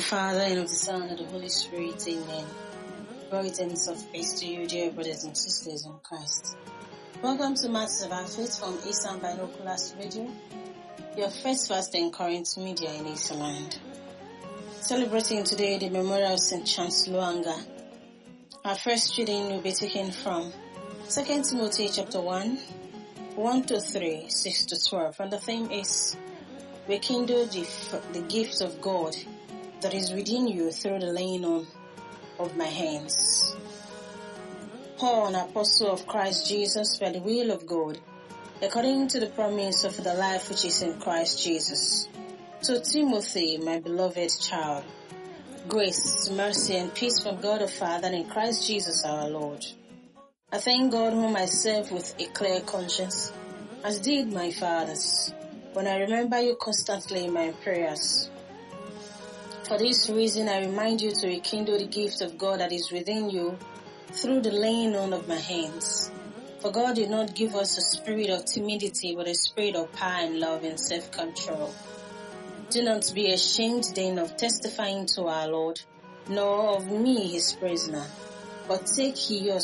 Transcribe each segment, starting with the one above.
Father, and of the Son, and of the Holy Spirit, amen. Greetings of peace to you, dear brothers and sisters in Christ. Welcome to Matters of Our Faith from Eastern Binoculars Radio, your first fast and current media in Eastland. Celebrating today the memorial of St. Chance Luanga. Our first reading will be taken from 2 Timothy chapter 1, 1-3, 6-12, and the theme is rekindle the gift of God that is within you through the laying on of my hands. Paul, an apostle of Christ Jesus by the will of God, according to the promise of the life which is in Christ Jesus. To Timothy, my beloved child, grace, mercy, and peace from God the Father and in Christ Jesus our Lord. I thank God whom I serve with a clear conscience, as did my fathers, when I remember you constantly in my prayers. For this reason, I remind you to rekindle the gift of God that is within you through the laying on of my hands. For God did not give us a spirit of timidity, but a spirit of power and love and self-control. Do not be ashamed then of testifying to our Lord, nor of me his prisoner, but take your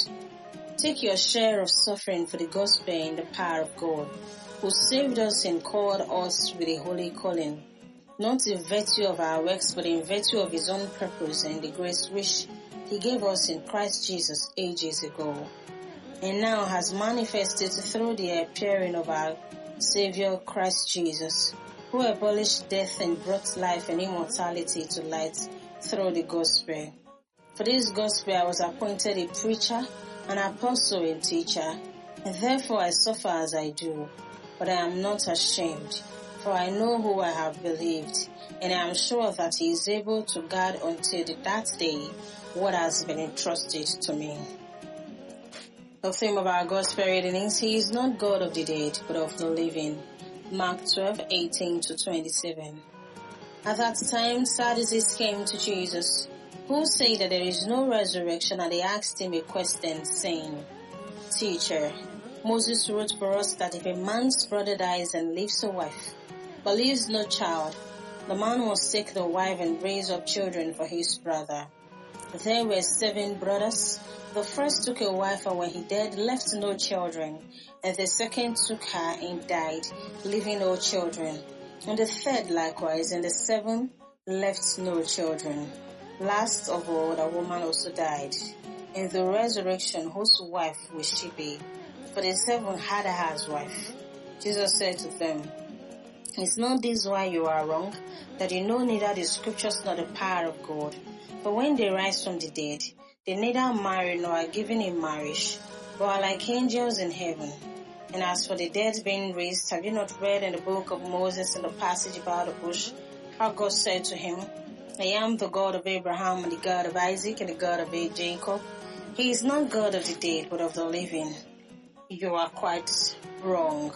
share of suffering for the gospel and the power of God, who saved us and called us with a holy calling, not in virtue of our works, but in virtue of his own purpose and the grace which he gave us in Christ Jesus ages ago, and now has manifested through the appearing of our Savior Christ Jesus, who abolished death and brought life and immortality to light through the gospel. For this gospel I was appointed a preacher, an apostle and teacher, and therefore I suffer as I do, but I am not ashamed. For I know who I have believed, and I am sure that he is able to guard until that day what has been entrusted to me. The theme of our gospel reading is, He is not God of the dead, but of the living. Mark 12:18-27. At that time, Sadducees came to Jesus, who said that there is no resurrection, and they asked him a question, saying, Teacher, Moses wrote for us that if a man's brother dies and leaves a wife, but leaves no child, the man must take the wife and raise up children for his brother. There were 7 brothers. The first took a wife, and when he died, left no children. And the second took her and died, leaving no children. And the third likewise, and the 7th left no children. Last of all, the woman also died. In the resurrection, whose wife will she be? For the 7 had her as wife. Jesus said to them, Is not this why you are wrong, that you know neither the scriptures nor the power of God? For when they rise from the dead, they neither marry nor are given in marriage, but are like angels in heaven. And as for the dead being raised, have you not read in the book of Moses in the passage about the bush, how God said to him, I am the God of Abraham and the God of Isaac and the God of Jacob. He is not God of the dead, but of the living. You are quite wrong.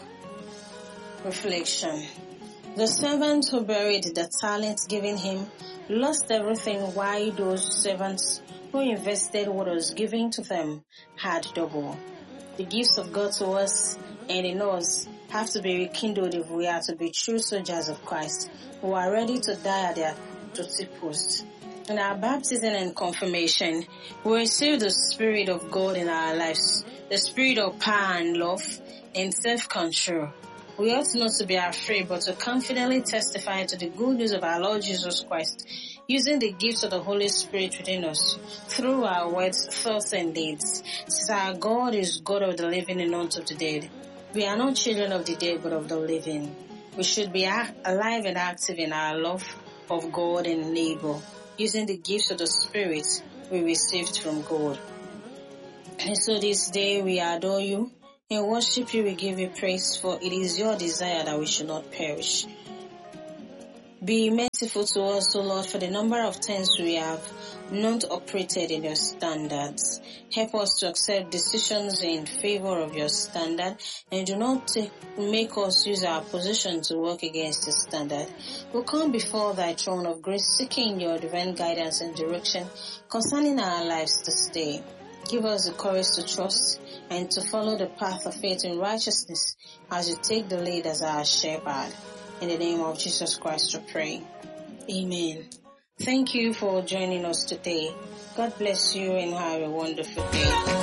Reflection. The servant who buried the talent given him lost everything, while those servants who invested what was given to them had double. The gifts of God to us and in us have to be rekindled if we are to be true soldiers of Christ, who are ready to die at their duty post. In our baptism and confirmation, we receive the Spirit of God in our lives, the Spirit of power and love and self-control. We ought not to be afraid, but to confidently testify to the good news of our Lord Jesus Christ, using the gifts of the Holy Spirit within us, through our words, thoughts, and deeds. Since our God is God of the living and not of the dead, we are not children of the dead, but of the living. We should be alive and active in our love of God and neighbor, using the gifts of the Spirit we received from God. And so this day we adore you. In worship you, we give you praise, for it is your desire that we should not perish. Be merciful to us, O Lord, for the number of times we have not operated in your standards. Help us to accept decisions in favor of your standard, and do not make us use our position to work against the standard. We come before thy throne of grace, seeking your divine guidance and direction concerning our lives this day. Give us the courage to trust and to follow the path of faith and righteousness as you take the lead as our shepherd. In the name of Jesus Christ we pray. Amen. Thank you for joining us today. God bless you and have a wonderful day.